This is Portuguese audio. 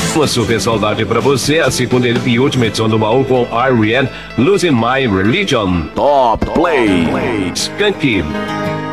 Uma super saudade pra você, a segunda e última edição do baú com R.E.M. Losing My Religion. Top Play. Skunk.